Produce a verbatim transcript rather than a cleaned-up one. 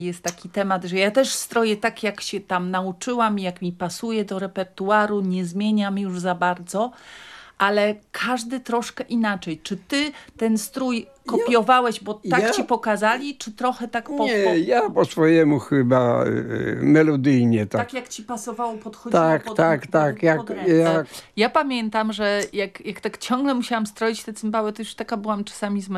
Jest taki temat, że ja też stroję tak, jak się tam nauczyłam, jak mi pasuje do repertuaru, nie zmieniam już za bardzo, ale każdy troszkę inaczej. Czy ty ten strój kopiowałeś, bo tak ja- ci pokazali, czy trochę tak po, po, Nie, ja po swojemu chyba y, melodyjnie tak. tak jak ci pasowało, podchodziło Tak, pod, tak, pod, tak, jak- pod ręce? jak- Ja pamiętam, że jak, jak tak ciągle musiałam stroić te cymbały, to już taka byłam czasami zmęczona.